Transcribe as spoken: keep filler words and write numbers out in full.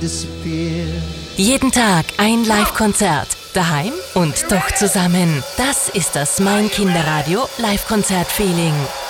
Jeden Tag ein Live-Konzert. Daheim und doch zusammen. Das ist das Mein Kinderradio Live-Konzert-Feeling.